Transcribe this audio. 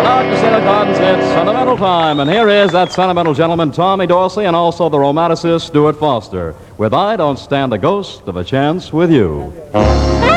now Casino Gardens, it's sentimental time, and here is that sentimental gentleman, Tommy Dorsey, and also the romanticist, Stuart Foster, with I Don't Stand a Ghost of a Chance with You.